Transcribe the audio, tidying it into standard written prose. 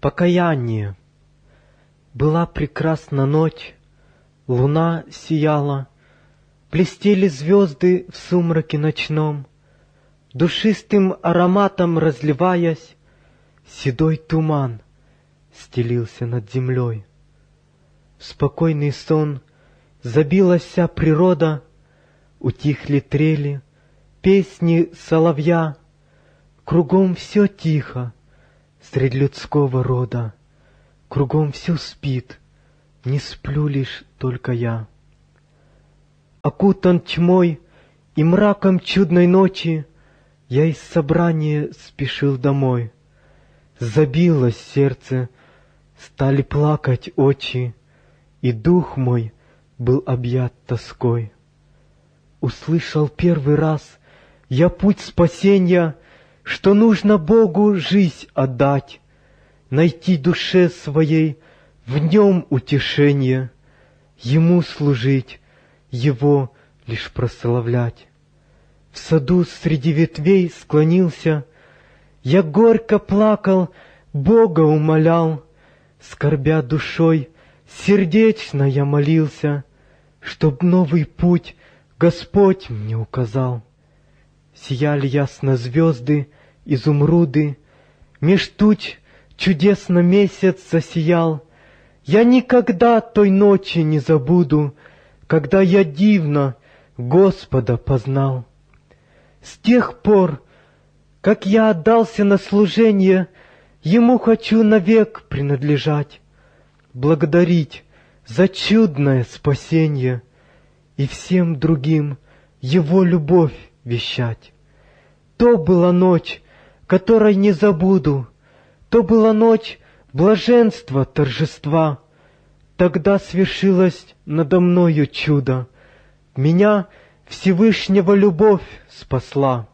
Покаяние. Была прекрасна ночь, луна сияла, блестели звезды в сумраке ночном, душистым ароматом разливаясь, седой туман стелился над землей. В спокойный сон забилась вся природа, утихли трели, песни соловья, кругом все тихо средь людского рода, кругом все спит, не сплю лишь только я. Окутан тьмой и мраком чудной ночи, я из собрания спешил домой. Забилось сердце, стали плакать очи, и дух мой был объят тоской. Услышал первый раз я путь спасенья, что нужно Богу жизнь отдать, найти душе своей в нем утешение, Ему служить, Его лишь прославлять. В саду среди ветвей склонился, я горько плакал, Бога умолял, скорбя душой, сердечно я молился, чтоб новый путь Господь мне указал. Сияли ясно звезды, изумруды, меж туч чудесно месяц засиял. Я никогда той ночи не забуду, когда я дивно Господа познал. С тех пор, как я отдался на служение, Ему хочу навек принадлежать, благодарить за чудное спасенье и всем другим Его любовь вещать. То была ночь, которой не забуду, то была ночь блаженства, торжества. Тогда свершилось надо мною чудо, меня Всевышнего любовь спасла.